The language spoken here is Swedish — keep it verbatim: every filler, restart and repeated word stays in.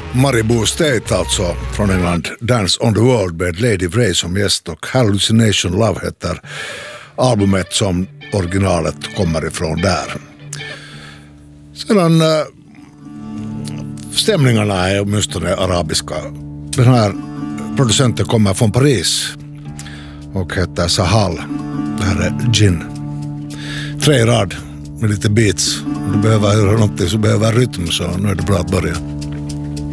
Maribou State alltså från England, Dance on the World med Lady Wray som gäst och Hallucination Love heter albumet som originalet kommer ifrån där. Sedan äh, stämningarna är åtminstone arabiska. Den här producenten kommer från Paris och heter Sahal. Det här är Gin. Tre rad med lite beats. Om du behöver höra någonting så behöver rytm, så nu är det bra att börja.